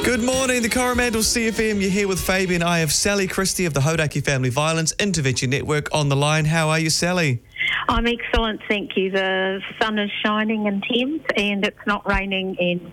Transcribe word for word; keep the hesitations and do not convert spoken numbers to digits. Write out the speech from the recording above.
Good morning, the Coromandel C F M. You're here with Fabian. I have Sally Christie of the Hodaki Family Violence Intervention Network on the line. How are you, Sally? I'm excellent, thank you. The sun is shining in Thames and it's not raining in